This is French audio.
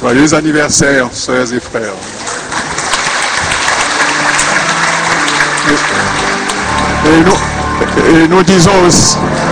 Joyeux anniversaire, sœurs et frères. Et nous disons aussi,